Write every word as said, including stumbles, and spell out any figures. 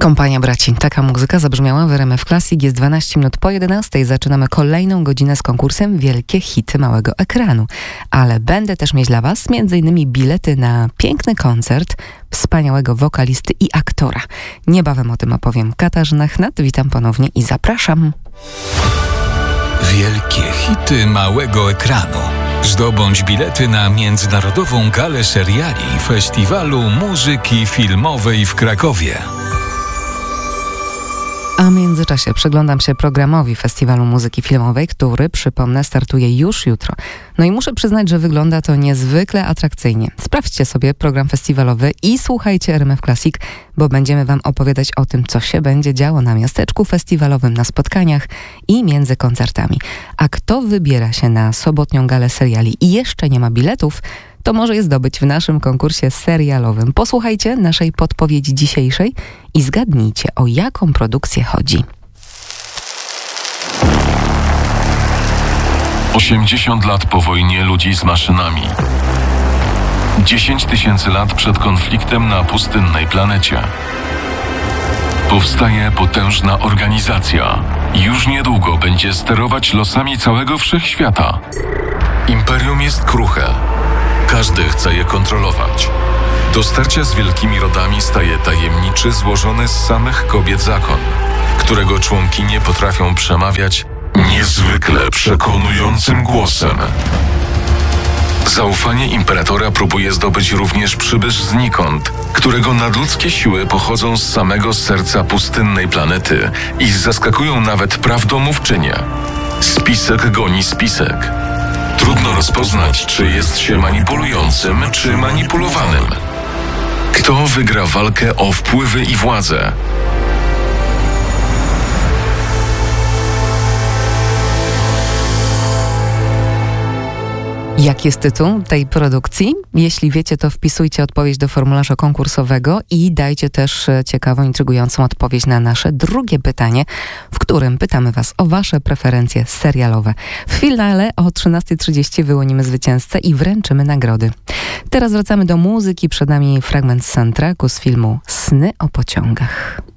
Kompania Braci. Taka muzyka zabrzmiała w R M F Classic. Jest dwanaście minut po jedenastej. Zaczynamy kolejną godzinę z konkursem Wielkie Hity Małego Ekranu. Ale będę też mieć dla Was między innymi bilety na piękny koncert wspaniałego wokalisty i aktora. Niebawem o tym opowiem. Katarzyna Chnat, witam ponownie i zapraszam. Wielkie Hity Małego Ekranu. Zdobądź bilety na Międzynarodową Galę Seriali Festiwalu Muzyki Filmowej w Krakowie. A w międzyczasie przyglądam się programowi Festiwalu Muzyki Filmowej, który, przypomnę, startuje już jutro. No i muszę przyznać, że wygląda to niezwykle atrakcyjnie. Sprawdźcie sobie program festiwalowy i słuchajcie R M F Classic, bo będziemy Wam opowiadać o tym, co się będzie działo na miasteczku festiwalowym, na spotkaniach i między koncertami. A kto wybiera się na sobotnią galę seriali i jeszcze nie ma biletów, to może je zdobyć w naszym konkursie serialowym. Posłuchajcie naszej podpowiedzi dzisiejszej i zgadnijcie, o jaką produkcję chodzi. osiemdziesiąt lat po wojnie ludzi z maszynami. dziesięć tysięcy lat przed konfliktem na pustynnej planecie. Powstaje potężna organizacja. Już niedługo będzie sterować losami całego wszechświata. Imperium jest kruche. Każdy chce je kontrolować. Do starcia z wielkimi rodami staje tajemniczy, złożony z samych kobiet zakon, którego członkinie potrafią przemawiać niezwykle przekonującym głosem. Zaufanie imperatora próbuje zdobyć również przybysz znikąd, którego nadludzkie siły pochodzą z samego serca pustynnej planety i zaskakują nawet prawdomówczynię. Spisek goni spisek. Trudno rozpoznać, czy jest się manipulującym, czy manipulowanym. Kto wygra walkę o wpływy i władzę? Jaki jest tytuł tej produkcji? Jeśli wiecie, to wpisujcie odpowiedź do formularza konkursowego i dajcie też ciekawą, intrygującą odpowiedź na nasze drugie pytanie, w którym pytamy Was o Wasze preferencje serialowe. W finale o trzynasta trzydzieści wyłonimy zwycięzcę i wręczymy nagrody. Teraz wracamy do muzyki. Przed nami fragment soundtracku z filmu Sny o pociągach.